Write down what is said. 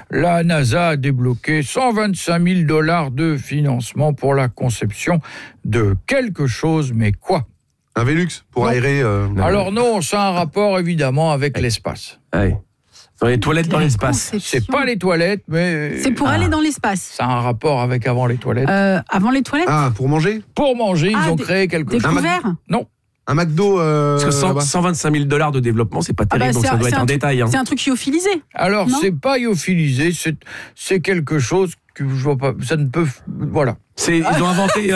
La NASA a débloqué $125 000 de financement pour la conception de quelque chose, mais quoi ? Un Velux pour Non. aérer. Alors non, ça a un rapport évidemment avec l'espace. Ouais. Dans les toilettes dans l'espace. C'est pas les toilettes, mais... C'est pour aller dans l'espace. Ça a un rapport avec avant les toilettes. Avant les toilettes. Ah, pour manger ? Pour manger, ils ont créé quelque Des chose. couverts. Non. Un McDo. Parce que là-bas. 125 000 $ de développement, c'est pas terrible, donc ça doit être un détail. Hein. C'est un truc lyophilisé. Alors, Non. c'est pas lyophilisé, c'est quelque chose que je vois pas. Ça ne peut. Voilà. Ils ont inventé